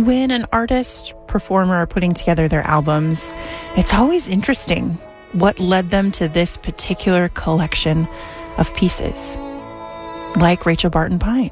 When an artist, performer are putting together their albums, it's always interesting what led them to this particular collection of pieces, like Rachel Barton Pine.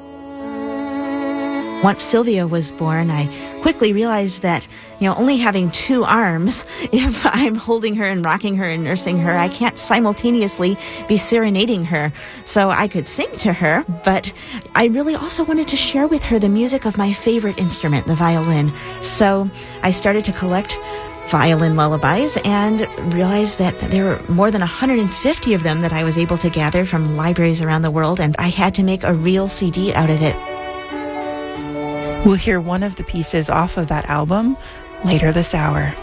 Once Sylvia was born, I quickly realized that, only having two arms, if I'm holding her and rocking her and nursing her, I can't simultaneously be serenading her. So I could sing to her, but I really also wanted to share with her the music of my favorite instrument, the violin. So I started to collect violin lullabies and realized that there were more than 150 of them that I was able to gather from libraries around the world, and I had to make a real CD out of it. We'll hear one of the pieces off of that album later this hour.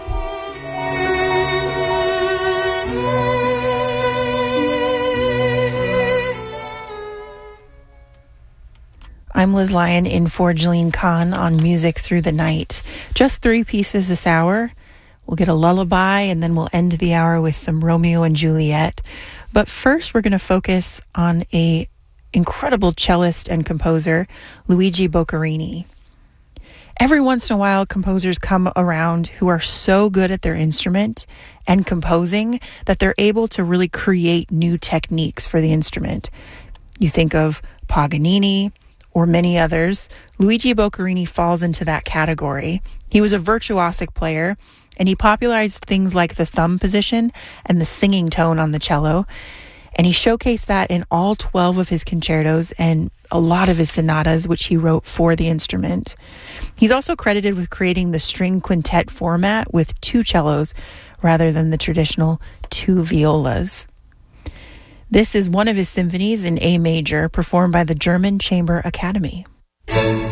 I'm Liz Lyon in for Jeline Kahn on Music Through the Night. Just 3 pieces this hour. We'll get a lullaby and then we'll end the hour with some Romeo and Juliet. But first we're going to focus on an incredible cellist and composer, Luigi Boccherini. Every once in a while, composers come around who are so good at their instrument and composing that they're able to really create new techniques for the instrument. You think of Paganini or many others. Luigi Boccherini falls into that category. He was a virtuosic player, and he popularized things like the thumb position and the singing tone on the cello. And he showcased that in all 12 of his concertos and a lot of his sonatas, which he wrote for the instrument. He's also credited with creating the string quintet format with 2 cellos rather than the traditional 2 violas. This is one of his symphonies in A major, performed by the German Chamber Academy.